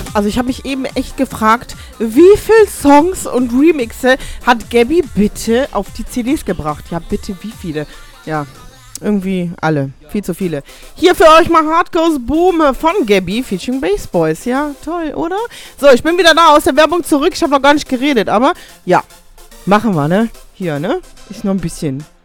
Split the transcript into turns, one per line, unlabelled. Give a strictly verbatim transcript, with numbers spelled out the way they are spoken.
Also ich habe mich eben echt gefragt, wie viele Songs und Remixe hat Gabby bitte auf die C Ds gebracht? Ja, bitte wie viele? Ja, irgendwie alle. Viel zu viele. Hier für euch mal Heart Goes Boom von Gabby featuring Bass Boys. Ja, toll, oder? So, ich bin wieder da aus der Werbung zurück. Ich habe noch gar nicht geredet, aber ja, machen wir, ne? Hier, ne? Ist noch ein bisschen.